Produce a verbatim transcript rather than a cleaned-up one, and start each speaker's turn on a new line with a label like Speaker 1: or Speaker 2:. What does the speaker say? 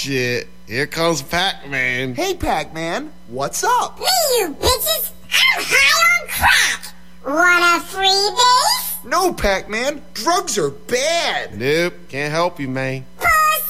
Speaker 1: shit. Here comes Pac-Man.
Speaker 2: Hey, Pac-Man, what's up?
Speaker 3: Hey, you bitches! I'm high on crack! Want a freebie?
Speaker 2: No, Pac-Man, drugs are bad.
Speaker 1: Nope, can't help you, man.